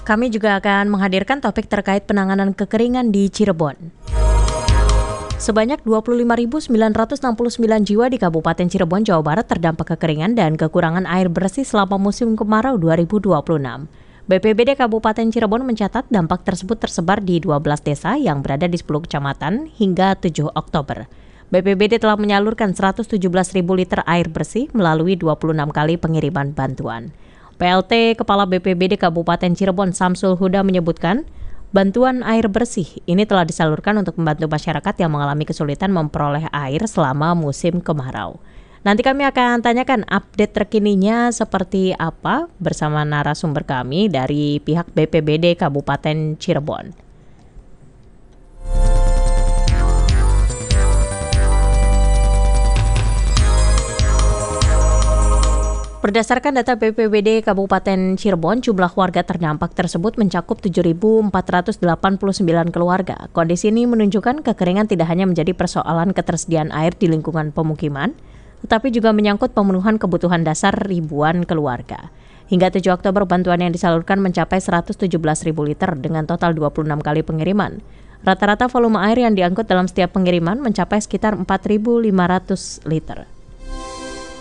Kami juga akan menghadirkan topik terkait penanganan kekeringan di Cirebon. Sebanyak 25.969 jiwa di Kabupaten Cirebon, Jawa Barat terdampak kekeringan dan kekurangan air bersih selama musim kemarau 2026. BPBD Kabupaten Cirebon mencatat dampak tersebut tersebar di 12 desa yang berada di 10 kecamatan hingga 7 Oktober. BPBD telah menyalurkan 117.000 liter air bersih melalui 26 kali pengiriman bantuan. PLT Kepala BPBD Kabupaten Cirebon Samsul Huda menyebutkan, bantuan air bersih ini telah disalurkan untuk membantu masyarakat yang mengalami kesulitan memperoleh air selama musim kemarau. Nanti kami akan tanyakan update terkininya seperti apa bersama narasumber kami dari pihak BPBD Kabupaten Cirebon. Berdasarkan data BPBD Kabupaten Cirebon, jumlah warga terdampak tersebut mencakup 7.489 keluarga. Kondisi ini menunjukkan kekeringan tidak hanya menjadi persoalan ketersediaan air di lingkungan pemukiman, tetapi juga menyangkut pemenuhan kebutuhan dasar ribuan keluarga. Hingga 7 Oktober, bantuan yang disalurkan mencapai 117.000 liter dengan total 26 kali pengiriman. Rata-rata volume air yang diangkut dalam setiap pengiriman mencapai sekitar 4.500 liter.